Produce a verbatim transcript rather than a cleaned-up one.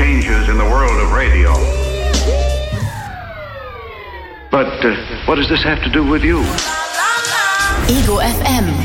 changes in the world of radio. But uh, what does this have to do with you? Ego F M.